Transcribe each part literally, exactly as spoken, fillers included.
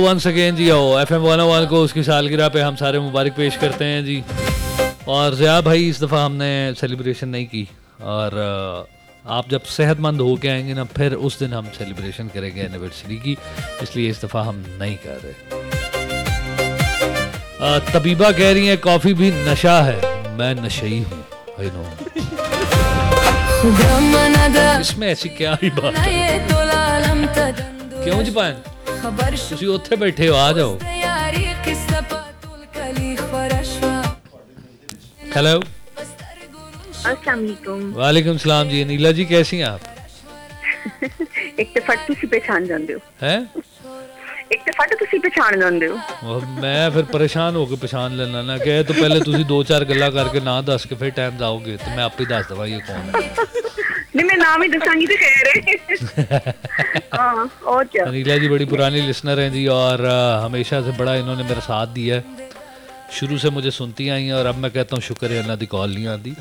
Once again जी। आओ F M one ओ one को उसकी सालगिरह पे हम सारे मुबारक पेश करते हैं जी। और ज़िया भाई इस दफ़ा हमने सेलिब्रेशन नहीं की, और आप जब सेहतमंद हो के आएंगे ना फिर उस दिन हम सेलिब्रेशन करेंगे एनिवर्सरी की, इसलिए इस दफ़ा हम नहीं कर रहे। तबीबा कह रही है कॉफ़ी भी नशा है, मैं नशई हूँ। इसमें ऐसी क्या ही बात है? क्यों जी पान तुसी उत्थे बैठे हो, आ जाओ। हेलो अस्सलाम वालेकुम। वालेकुम सलाम जी। नीला जी कैसी हैं आप? एक तो फट तुसी पहचान जांदे हो हैं? एक तो फट तुसी पहचान जांदे हो। मैं फिर परेशान हो के पहचान लेना ना, कहे तो पहले तुसी दो चार गल्ला करके ना दस के फिर टाइम जाओगे तो मैं आप ही दस दवा ये कौन है। नहीं मैं नाम ही दसांगी तो कह रहे। हां और क्या। नीला जी बड़ी पुरानी लिसनर हैं जी, और हमेशा से बड़ा इन्होंने मेरा साथ दिया है, शुरू से मुझे सुनती आई हैं, और अब मैं कहता हूँ शुक्र है अल्लाह दी कॉल नहीं आती।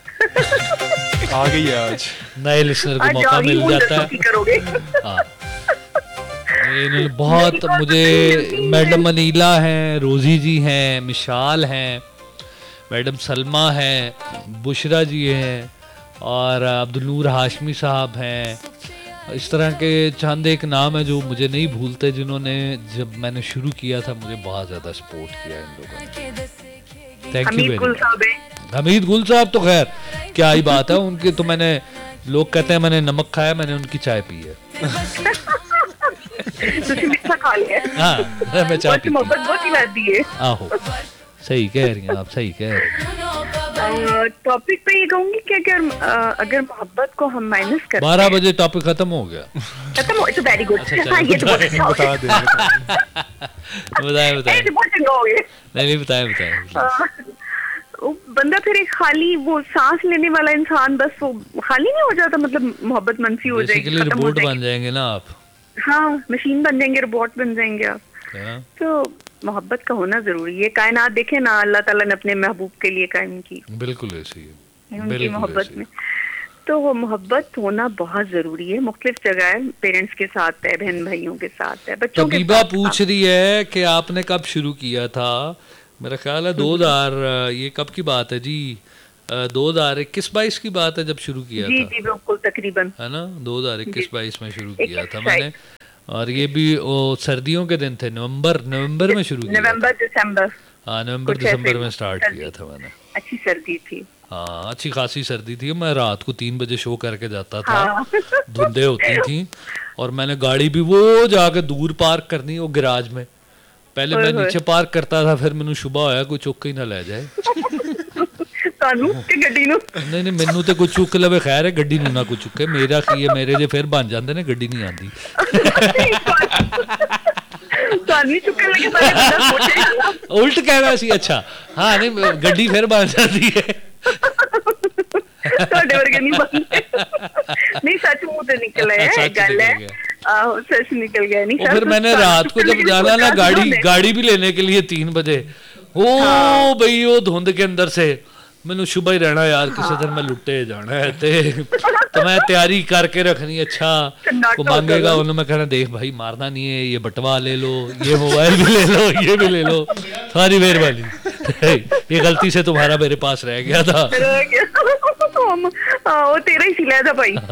आ गई है आज, नए लिसनर को मौका मिल जाता है। हाँ इन्होंने बहुत मुझे, मैडम अनीला हैं, रोजी जी हैं, मिशाल हैं, मैडम सलमा हैं, बुशरा जी हैं, और अब्दुल नूर हाशमी साहब हैं। इस तरह के चंद एक नाम है जो मुझे नहीं भूलते, जिन्होंने जब मैंने शुरू किया था मुझे बहुत ज़्यादा सपोर्ट किया इन लोगों ने। Thank you very much. Hamid गुल साहब तो खैर क्या ही बात है, उनके तो मैंने, लोग कहते हैं मैंने नमक खाया, मैंने उनकी चाय पी है। खा लिया। हाँ मैं चाय पी मोहब्बत बहुत ही लाती है। आहो सही कह रही हैं आप, सही कह रही हैं। टॉपिक पे ये कहूंगी कि अगर अगर मोहब्बत को हम माइनस करें, बारह बजे टॉपिक खत्म हो गया। खत्म हो तो वेरी गुड। हाँ ये तो बता दे बताएं बताएं। नहीं नहीं बताएं बताएं। बंदा फिर एक खाली वो सांस लेने वाला इंसान, बस वो खाली नहीं हो जाता, मतलब मोहब्बत मनसी हो जाएगी, बेसिकली रोबोट बन जाएंगे ना आप। हाँ मशीन बन जाएंगे, रोबोट बन जाएंगे आप। तो मोहब्बत का होना जरूरी है। कायनात देखे ना, अल्लाह ताला ने अपने महबूब के लिए कायम की, बिल्कुल ऐसे ही है उनकी मोहब्बत में। तो वो मोहब्बत होना बहुत जरूरी है। मुख्तलिफ जगह है, पेरेंट्स के साथ है, बहन भाइयों के साथ है, बच्चों के साथ। तबीबा पूछ रही है कि आपने कब शुरू किया था? मेरा ख्याल है दो हजार, ये कब की बात है जी? दो हजार इक्कीस बाईस की बात है जब शुरू किया जी, था। जी बिल्कुल तकरीबन है ना, दो हजार इक्कीस बाईस में शुरू किया था मैंने, और ये भी वो सर्दियों के दिन थे, नवंबर नवंबर में शुरू किया, नवंबर दिसंबर। हाँ नवंबर दिसंबर में स्टार्ट किया था मैंने। अच्छी सर्दी थी। हाँ अच्छी खासी सर्दी थी। मैं रात को तीन बजे शो करके जाता था। हाँ। धुंधे होती थी, और मैंने गाड़ी भी वो जाके दूर पार्क करनी, वो गैराज में। पहले मैं नीचे पार्क करता था, फिर मैनू सुबह होया कोई चुक ही ना ले जाए। नहीं नहीं मैनू तो कोई चुक लवे, खैर है, गड्डी नू ना कोई चुके, मेरा की है, मेरे जे फिर बन जाते ने, गड्डी नहीं आती। उल्ट कहना सी। अच्छा हाँ नहीं गड्डी फिर बन जाती है। नहीं सच मुंह से निकल है, गल है, सच निकल गया। नहीं फिर मैंने रात को जब जाना ना गाड़ी गाड़ी भी लेने के लिए तीन बजे, ओ भाई वो धुंध के अंदर से मैनू सुबह ही रहना यार, किसी दिन मैं लुटे जाना है ते तो मैं तैयारी करके रखनी। अच्छा को मांगेगा उन्होंने, मैं कहना देख भाई मारना नहीं है, ये बटवा ले लो, ये मोबाइल भी ले लो, ये भी ले लो, सारी मेहरबानी, ये गलती से तुम्हारा मेरे पास रह गया था। वो तेरा ही सिलाया था भाई।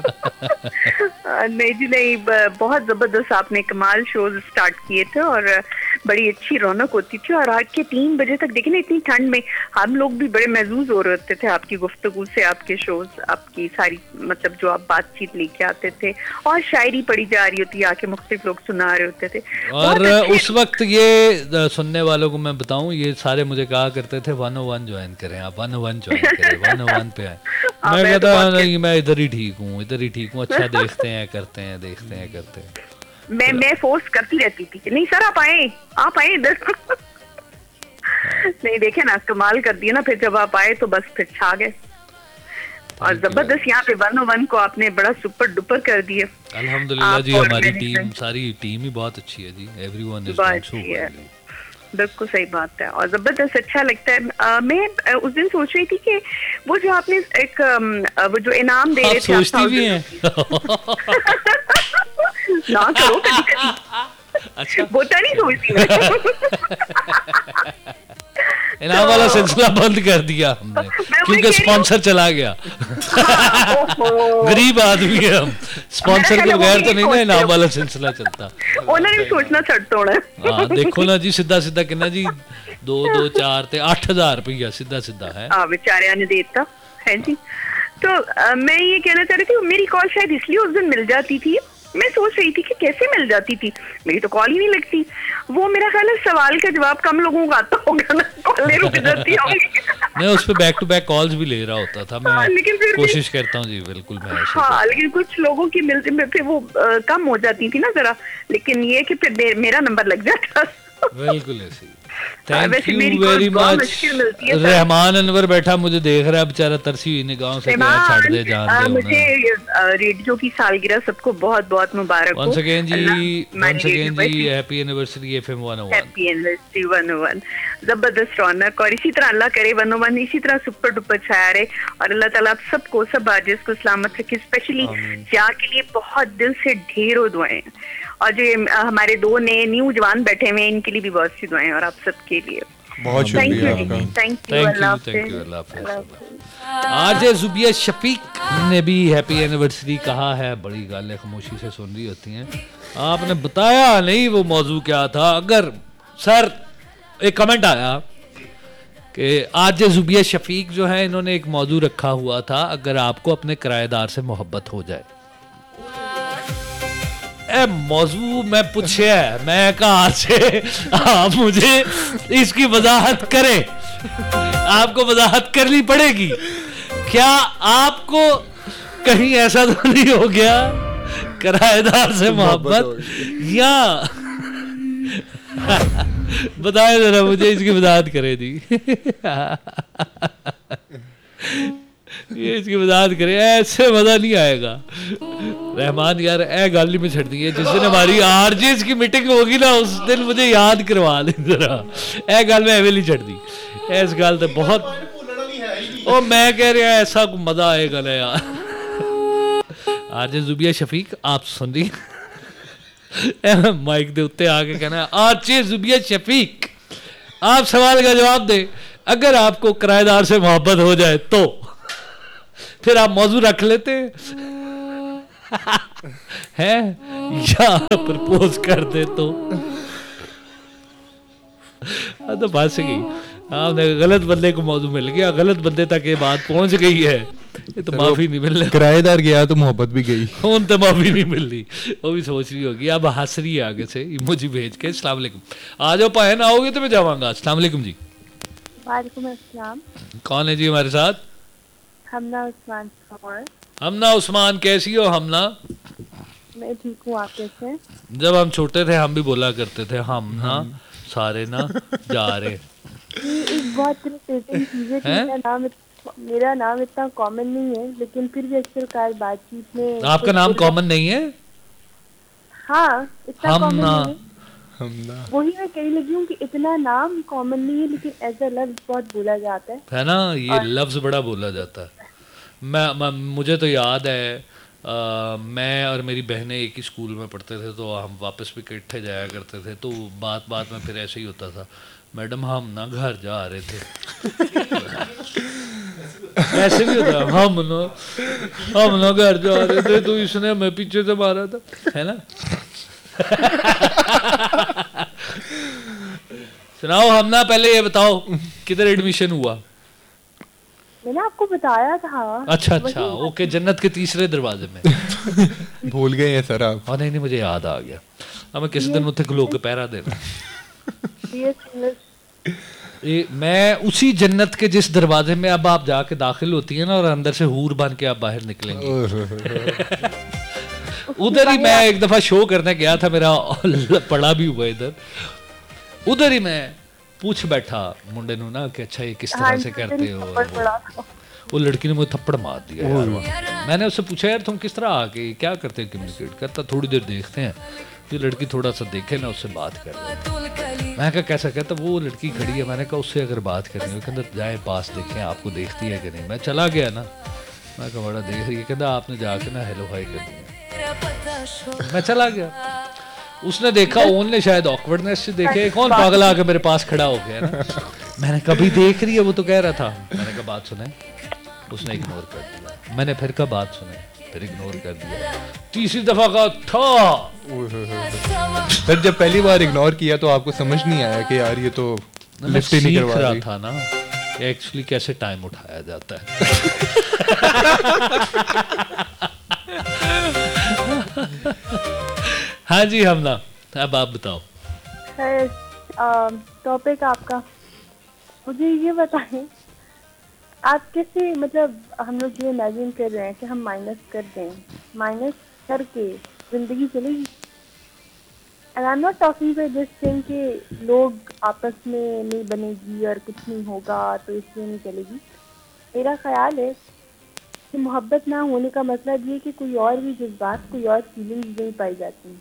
नहीं जी नहीं, बहुत जबरदस्त आपने कमाल शोज स्टार्ट किए थे, और बड़ी अच्छी रौनक होती थी। और रात के तीन बजे तक देखिए ना, इतनी ठंड में हम लोग भी बड़े महजूज हो रहे होते थे आपकी गुफ्तगू से, आपके शोज, आपकी सारी मतलब जो आप बातचीत लेके आते थे, और शायरी पढ़ी जा रही होती, आके मुख्तलिफ लोग सुना रहे होते थे। और उस वक्त ये सुनने वालों को मैं बताऊं, ये सारे मुझे कहा करते थे वन ओ वन ज्वाइन करें आप, वन ओ वन ज्वाइन करें, वन ओ वन पे आए। मैं कहता नहीं मैं इधर ही ठीक हूँ, इधर ही ठीक हूँ। अच्छा देखते हैं करते हैं देखते हैं करते हैं। मैं मैं फोर्स करती रहती थी कि नहीं सर आप आए, आप आए इधर। नहीं देखे ना, कमाल कर दिया ना, फिर जब आप आए तो बस फिर छा गए। और जबरदस्त यहाँ पे वन ओ वन को आपने बड़ा सुपर डुपर कर दिया। अल्हम्दुलिल्लाह जी, हमारी टीम, सारी टीम ही बहुत अच्छी है जी, everyone is doing so well. बिल्कुल सही बात है, और जबरदस्त अच्छा लगता है। आ, मैं उस दिन सोच रही थी कि वो जो आपने एक वो जो इनाम दे रहे थे, सोचती भी हैं ना करो कभी कभी। अच्छा वो तो नहीं सोचती मैं। इनाम वाला सिलसिला बंद कर दिया हमने क्योंकि स्पॉन्सर चला गया। गरीब आदमी है हम, स्पॉन्सर के बगैर तो नहीं ना इनाम वाला सिलसिला चलता। उन्होंने सोचना छड़ तोड़ा। हाँ देखो ना जी, सीधा सीधा कितना जी, दो दो चार ते आठ हजार रुपया सीधा सीधा है। हाँ बेचारे ने देता है जी। तो आ, मैं ये कहना चाह रही थी, मेरी कॉल शायद इसलिए उस दिन मिल जाती थी, मैं सोच रही थी कि कैसे मिल जाती थी, मेरी तो कॉल ही नहीं लगती। वो मेरा ख्याल है सवाल का जवाब कम लोगों को आता होगा ना, कॉलें रुक जाती होंगी। मैं उस पे बैक टू बैक कॉल्स भी ले रहा होता था मैं। हाँ, लेकिन फिर कोशिश करता हूँ जी बिल्कुल मैं ऐसे। हाँ लेकिन कुछ लोगों की मिलते में फिर वो आ, कम हो जाती थी ना जरा, लेकिन ये कि फिर मे, मेरा नंबर लग जाता। बिल्कुल ऐसे। हाँ, थैंक वैसे यू मेरी वेरी कॉल बहुत मच। मुश्किल मिलती है सर। रहमान अनवर बैठा मुझे देख रहा है बेचारा, तरसी हुई निगाहों से, क्या छाड़ दे जान आ, दे मुझे उन्हें। आ, रेडियो की सालगिरह सबको बहुत बहुत मुबारक हो। वंस अगेन जी, अल्लाह वंस अगेन जी, हैप्पी एनिवर्सरी एफएम वन ओ वन। हैप्पी एनिवर्सरी वन ओ वन। जबरदस्त रौनक, और इसी तरह अल्लाह करे वन ओ वन इसी तरह सुपर डुपर छाया रहे, और अल्लाह ताला आप सबको, सब आजिज़ को सलामत रखे, स्पेशली जा के लिए बहुत दिल से ढेरों दुआएं, और जो ये, आ, हमारे दो नए न्यू जवान बैठे हुए हैं इनके लिए भी बहुत सी दुआएं, और आप सबके लिए बहुत थैंक शुक्रिया यू आपका। Thank you thank Allah you thank you, हाफ़िज़। अल्लाह हाफ़िज़। अल्लाह हाफ़िज़। आरजे जुबिया शफीक ने भी हैप्पी एनिवर्सरी कहा है। बड़ी गालें खामोशी से सुन रही होती हैं। आपने बताया नहीं वो मौजू क्या था। अगर सर एक कमेंट आया कि आरजे जुबिया शफीक जो है इन्होंने एक मौजू रखा हुआ था, अगर आपको अपने किराएदार से मोहब्बत हो जाए। ए मौजू मैं पूछे है, मैं कहा से आप मुझे इसकी वजाहत करें, आपको वजाहत करनी पड़ेगी। क्या आपको कहीं ऐसा तो नहीं हो गया किराएदार से मोहब्बत, या बताए जरा मुझे, इसकी वजाहत करें दी। ये इसकी वजाहत करे, ऐसे मजा नहीं आएगा। रहमान यार ए गाली में छड़ दी है, जिस दिन हमारी आरजेस की मीटिंग होगी ना उस दिन मुझे याद करवा दे जरा। ए गाल में हवेली छड़ दी, इस गाल तो बहुत ओ मैं कह रहा ऐसा मजा आएगा ना यार। आरजे जुबिया शफीक आप सुन रही माइक दे उत्ते आके कहना है, आरजे जुबिया शफीक आप सवाल का जवाब दे, अगर आपको किराएदार से मोहब्बत हो जाए तो फिर आप मौजू रख लेते हैं या प्रपोज कर दे तो। तो बात से गई, आपने गलत बंदे को मौजू मिल गया, गलत बंदे तक ये बात पहुंच गई है, ये तो माफी नहीं मिल रही। किराएदार गया तो मोहब्बत भी गई, उन तो माफी नहीं मिल रही, वो भी सोच रही होगी अब हंस रही है आगे से इमोजी भेज के। अस्सलाम वालेकुम, आ जाओ पाए ना आओगे तो मैं जाऊंगा। अस्सलाम वालेकुम जी। वालेकुम अस्सलाम। कौन है जी हमारे साथ? हमना उस्मान। और हमना उस्मान, कैसी हो हमना? मैं ठीक हूँ, आप कैसे हैं? जब हम छोटे थे हम भी बोला करते थे हम ना सारे ना जा रहे। ये एक बहुत इरिटेटिंग चीज़ है कि मेरा नाम मेरा नाम इतना कॉमन नहीं है, लेकिन फिर भी अक्सर कार बातचीत में आपका नाम कॉमन नहीं है? हाँ इतना हम कॉमन ना नहीं है। हमना वही मैं कही लगी हूँ कि इतना नाम कॉमन नहीं है, लेकिन ऐसा लफ्ज बहुत बोला जाता है, है ना, ये लफ्ज बड़ा बोला जाता है। मैं, मैं मुझे तो याद है आ, मैं और मेरी बहनें एक ही स्कूल में पढ़ते थे, तो हम वापस भी इकट्ठे जाया करते थे, तो बात बात में फिर ऐसे ही होता था, मैडम हम ना घर जा रहे थे। ऐसे भी होता है, हम ना हम ना घर जा रहे थे तो इसने हमें पीछे से मारा था, है ना। सुनाओ हम ना, पहले ये बताओ किधर एडमिशन हुआ? मैंने आपको बताया था। अच्छा अच्छा ओके, जन्नत के तीसरे दरवाजे में। भूल गए हैं सर आप? हाँ नहीं नहीं मुझे याद आ गया, अब मैं किसी दिन उत्थे खलो के पहरा देना। ये मैं उसी जन्नत के जिस दरवाजे में अब आप जाके दाखिल होती है ना, और अंदर से हूर बन के आप बाहर निकलेंगे, उधर ही मैं एक दफा शो करने गया था, मेरा पड़ा भी हुआ इधर, उधर ही मैं पूछ बैठा मुंडे नु ना कि अच्छा ये किस तरह से करते हो। वो लड़की ने मुझे थप्पड़ मार दिया यार। मैंने उससे पूछा यार तुम किस तरह आके क्या करते हो कम्युनिकेट करता, थोड़ी देर देखते हैं, ये लड़की थोड़ा सा देखे ना उससे बात कर रहे। मैं कहा कैसा, कहता वो लड़की खड़ी है, मैंने कहा उससे अगर बात करनी हो कहता जाए पास देखें आपको देखती है कि नहीं। मैं चला गया ना, मैं कहा बड़ा देख रही है, कहता आपने जाके ना हेलो हाई कर दिया। मैं चला गया, उसने देखा, ओन ने शायद ऑकवर्डनेस से देखे, कौन पागल आके मेरे पास खड़ा हो गया ना। मैंने कभी देख रही है, वो तो कह रहा था। मैंने कहा बात सुने, उसने इग्नोर कर दिया। मैंने फिर कहा बात सुने, फिर इग्नोर कर दिया। तीसरी दफा कहा था। फिर जब पहली बार इग्नोर किया तो आपको समझ नहीं आया कि यार ये तो लिफ्ट ही नहीं करवा रहा रही था ना एक्चुअली कैसे टाइम उठाया जाता है। हाँ जी हमना, अब आप बताओ। टॉपिक आपका, मुझे ये बताएं आप कैसे, मतलब हम लोग ये इमेजिन कर रहे हैं कि हम माइनस कर दें, माइनस करके जिंदगी चलेगी। And I am not talking for this thing कि लोग आपस में नहीं बनेगी और कुछ नहीं होगा तो इसलिए नहीं चलेगी। मेरा ख्याल है कि मोहब्बत ना होने का मतलब ये कि कोई और भी जज्बात, कोई और फीलिंग्स नहीं पाई जाती,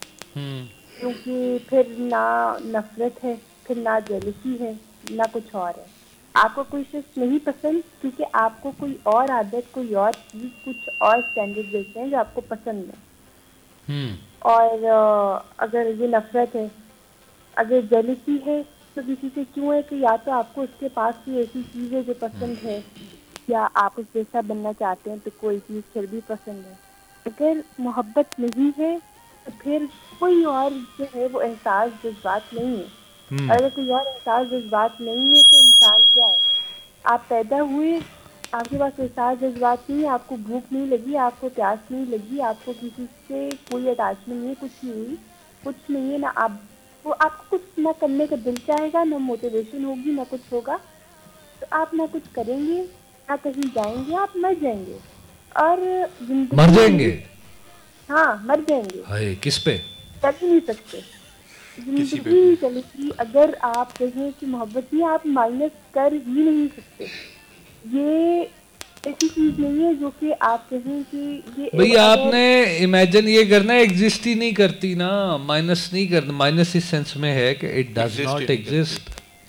क्योंकि फिर ना नफरत है, फिर ना जेलसी है, ना कुछ और है। आपको कोई शख्स नहीं पसंद क्योंकि आपको कोई और आदत, कोई और चीज़, कुछ और स्टैंडर्ड देते हैं जो आपको पसंद है। और अगर ये नफरत है, अगर जेलसी है तो किसी से क्यों है कि या तो आपको उसके पास कोई ऐसी चीज़ है जो पसंद है, या आप उस जैसा बनना चाहते हैं तो कोई चीज़ फिर भी पसंद है। अगर मोहब्बत नहीं है तो फिर कोई और जो है वो एहसास, जज्बात नहीं है। अगर कोई और एहसास, जज्बात नहीं है तो इंसान क्या है? आप पैदा हुए, आपके पास एहसास, जज्बात नहीं है, आपको भूख नहीं लगी, आपको प्यास नहीं लगी, आपको किसी से कोई अटैचमेंट नहीं है, कुछ नहीं, कुछ नहीं है ना, आप वो आपको कुछ ना करने का दिल चाहेगा, ना मोटिवेशन होगी, ना कुछ होगा, तो आप ना कुछ करेंगे, ना कहीं जाएंगे, आप मर जाएंगे। और मर जाएंगे? हाँ, मर जाएंगे। हाय, किस पे? चल ही नहीं सकते, जिंदगी चलेगी। अगर आप कहें कि मोहब्बत नहीं, आप माइनस कर ही नहीं सकते। ये ऐसी चीज नहीं है जो कि आप कहें कि ये भाई आपने इमेजिन ये करना, एग्जिस्ट ही नहीं करती ना, माइनस नहीं करना। माइनस इस सेंस में है कि इट डज नॉट एग्जिस्ट।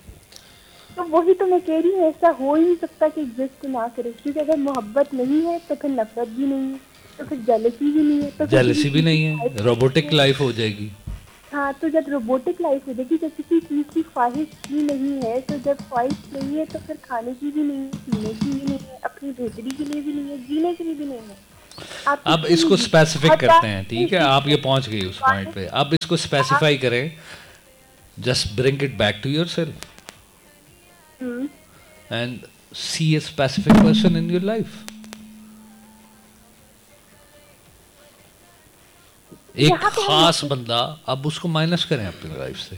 तो वही तो मैं कह रही हूँ, ऐसा हो ही नहीं सकता कि एग्जिस्ट ना करे, क्योंकि अगर मोहब्बत नहीं है तो फिर नफरत भी नहीं है, तो फिर जेलसी भी नहीं है, तो जेलसी भी नहीं है, रोबोटिक लाइफ हो जाएगी। हाँ, तो जब रोबोटिक लाइफ हो जाएगी, जब किसी चीज़ की ख्वाहिश भी नहीं है, तो जब ख्वाहिश नहीं है तो फिर खाने की भी नहीं है, पीने की भी नहीं है, अपनी बेहतरी के लिए भी नहीं है, जीने के लिए भी नहीं है। अब इसको स्पेसिफिक करते हैं, ठीक है? आप ये पहुंच गई उस पॉइंट पे। अब इसको स्पेसिफाई करें, just bring it back to yourself and C a specific person in your life. एक खास बंदा, अब उसको माइनस करें अपनी लाइफ से।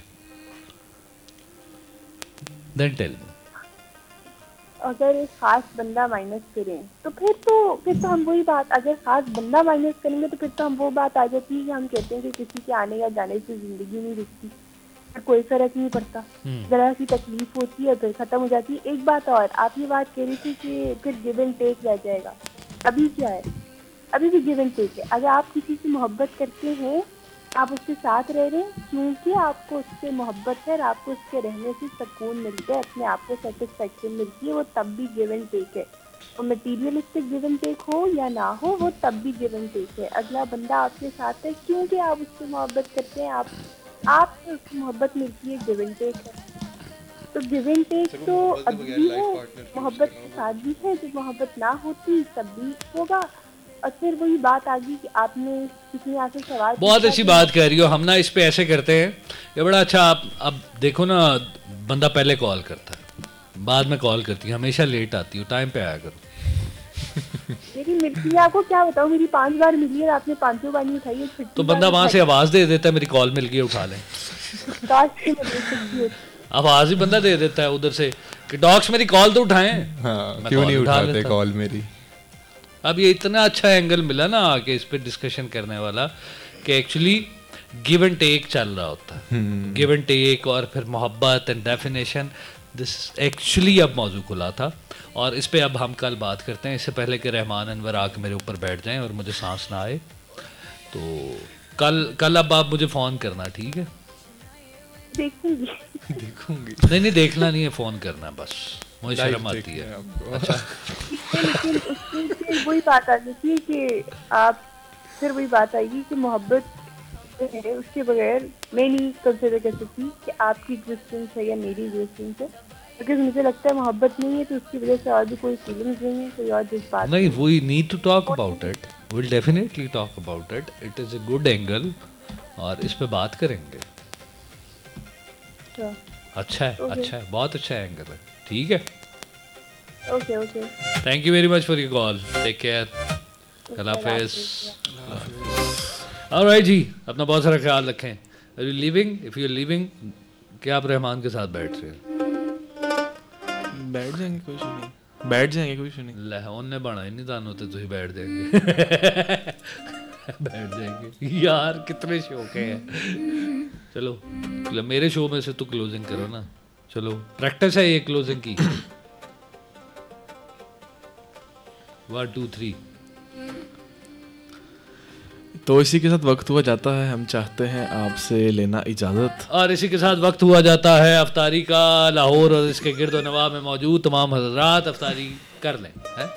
Then tell me. अगर एक खास बंदा माइनस करें तो फिर तो फिर तो हम वही बात, अगर खास बंदा माइनस करेंगे तो फिर तो हम वो बात आ जाती है कि हम कहते हैं कि किसी के आने या जाने से जिंदगी नहीं रुकती, फिर कोई फर्क नहीं पड़ता, जरा सी तकलीफ होती है फिर खत्म हो जाती है। एक बात और, आप ये बात कह रही थी कि फिर गिव एंड टेक रह जाएगा। अभी क्या है? अभी भी गिव एंड टेक है। अगर आप किसी से मोहब्बत करते हैं, आप उसके साथ रह रहे हैं क्योंकि आपको उससे मोहब्बत है और आपको उसके रहने से सुकून मिलता है, अपने आप को सेटिस्फेक्शन मिलती है, वो तब भी गिव एंड टेक है। और मटीरियलिस्टिक गिव एंड टेक हो या ना हो, वो तब भी गिव एंड टेक है। अगला बंदा आपके साथ है क्योंकि आप उससे मोहब्बत करते हैं, आप आपसे उसकी मोहब्बत मिलती है, गिव एंड टेक है। तो गिव एंड टेक तो अभी भी है, मोहब्बत के साथ भी है, जब मोहब्बत ना होती तब भी होगा। और फिर वही बात आ गई कि आपने किसी आके सवाल, बहुत अच्छी बात कह रही हो। हम ना इस पे ऐसे करते हैं, ये बड़ा अच्छा। आप अब देखो ना, बंदा पहले कॉल करता है, बाद में कॉल करती है, हमेशा लेट आती हो, टाइम पे आया करो। मेरी मिलती है, आपको क्या बताऊं, मेरी पांच बार मिली है, आपने पांचों बार नहीं उठाई है। तो बंदा वहां से आवाज दे देता है, मेरी कॉल मिल गई, उठा लें। आवाज ही बंदा दे देता है उधर से कि डॉक्स मेरी कॉल तो उठाएं। हाँ, क्यों नहीं उठाते कॉल मेरी। अब ये इतना अच्छा एंगल मिला ना आके इस पे डिस्कशन करने वाला कि एक्चुअली गिव एंड टेक चल रहा होता है। गिव एंड टेक और फिर मोहब्बत एंड डेफिनेशन, दिस एक्चुअली अब मौजू खुला था और इस पे अब हम कल बात करते हैं। इससे पहले कि रहमान अनवर आके मेरे ऊपर बैठ जाएं और मुझे सांस ना आए, तो कल कल अब आप मुझे फ़ोन करना, ठीक है? देखूंगी देखूंगी नहीं नहीं, देखना नहीं है, फ़ोन करना बस, मुझे शर्म आती है। अच्छा, लेकिन उसमें फिर वही बात आ जाती है कि आप, फिर वही बात आएगी कि मोहब्बत है उसके बगैर मैं नहीं कंसिडर कर सकती कि आपकी एग्जिस्टेंस है या मेरी एग्जिस्टेंस है, बिकॉज मुझे लगता है मोहब्बत नहीं है तो उसकी वजह से और भी कोई फीलिंग्स नहीं है, कोई और जज्बात नहीं, we need to talk about it, will definitely talk about it, it is a good angle और इस पे बात करेंगे। नहीं। अच्छा है, Okay. अच्छा है, बहुत अच्छा एंगल है, ठीक है। Okay okay thank you very much for your call, take care, अल्लाह हाफिज़। ऑलराइट जी, अपना बहुत सारा ख्याल रखें। Are you living, if you are living, क्या आप रहमान के साथ बैठ रहे हैं? बैठ जाएंगे, कोई इशू नहीं, बैठ जाएंगे, कोई इशू नहीं। ਲੈ ਉਹਨੇ ਬਣਾ ਹੀ ਨਹੀਂ ਤੁਹਾਨੂੰ ਤੇ ਤੁਸੀਂ बैठ जाएंगे बैठ जाएंगे यार, कितने शौक है। चलो ल- मेरे शो में से तो क्लोजिंग करो ना, चलो प्रैक्टिस है ये क्लोजिंग की। One two three. तो इसी के साथ वक्त हुआ जाता है, हम चाहते हैं आपसे लेना इजाज़त। और इसी के साथ वक्त हुआ जाता है अफ्तारी का। लाहौर और इसके गिरद व नवाह में मौजूद तमाम हजरात अफ्तारी कर लें, है?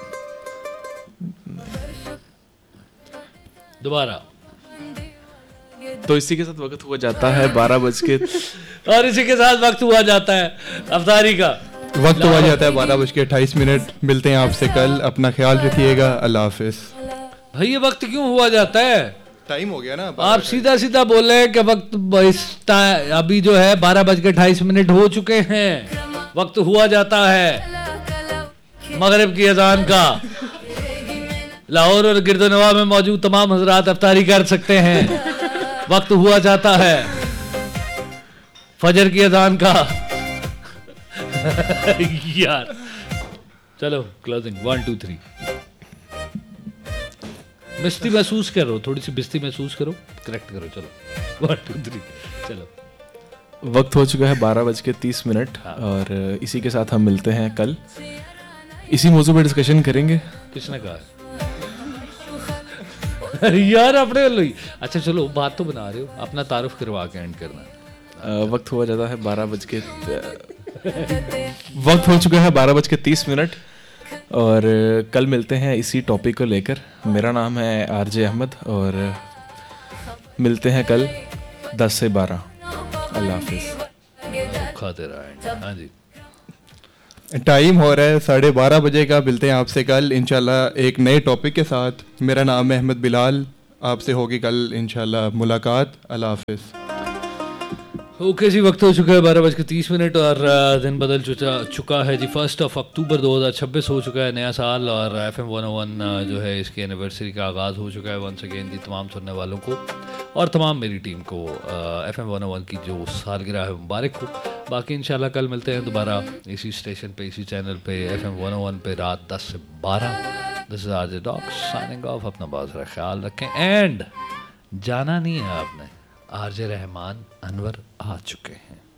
दोबारा। तो इसी के साथ वक्त हुआ जाता है बारह बज के और इसी के साथ वक्त हुआ जाता है अफ्तारी का। वक्त हुआ जाता है बारह बज के अट्ठाईस मिनट। मिलते हैं आपसे कल, अपना ख्याल रखिएगा, अल्लाह हाफिज। भाई ये वक्त क्यों हुआ जाता है? टाइम हो गया ना, आप सीधा सीधा बोले कि वक्त इस टा- अभी जो है बारह बज के अट्ठाईस मिनट हो चुके हैं, वक्त हुआ जाता है मगरिब की अजान का। लाहौर और गिरदनवा में मौजूद तमाम हजरात अफ्तारी कर सकते हैं, वक्त हुआ जाता है फजर की अजान का। यार चलो क्लोजिंग, वन टू थ्री। बिस्ती महसूस करो, थोड़ी सी बिस्ती महसूस करो, करेक्ट करो, चलो वन टू थ्री, चलो। वक्त हो चुका है बारह बज के तीस मिनट और इसी के साथ हम मिलते हैं कल, इसी मौजू पर डिस्कशन करेंगे। किसने कहा? अरे यार अपने वालों ही। अच्छा चलो, बात तो बना रहे हो, अपना तारुफ करवा के एंड करना। अ, वक्त हुआ जाता है बारह बज के वक्त हो चुका है बारह बज के तीस मिनट और कल मिलते हैं इसी टॉपिक को लेकर। मेरा नाम है आरजे अहमद और मिलते हैं कल दस से बारह। अल्लाह हाफिज़। खाते रहा। हाँ जी, टाइम हो रहा है साढ़े बारह बजे का। मिलते हैं आपसे कल इंशाल्लाह एक नए टॉपिक के साथ। मेरा नाम है अहमद बिलाल, आपसे होगी कल इंशाल्लाह मुलाकात। अल्लाह हाफिज़। ओके जी, वक्त हो चुका है बारह बज के तीस मिनट और आ, दिन बदल चुका चुका है जी। फर्स्ट ऑफ अक्टूबर दो हज़ार छब्बीस हो चुका है नया साल और एफ एम वन ओ वन जो है इसकी एनिवर्सरी का आगाज़ हो चुका है। वंस अगेन जी तमाम सुनने वालों को और तमाम मेरी टीम को एफ एम वन ओ वन की जो सालगिरह है मुबारक हो। बाकी इंशाल्लाह कल मिलते हैं दोबारा इसी स्टेशन पे, इसी चैनल पे, एफ एम वन ओ वन पे रात दस से बारह। This is RJ dog signing off. अपना बहुत सारा ख्याल रखें एंड जाना नहीं है आपने, आरजे रहमान अनवर आ चुके हैं।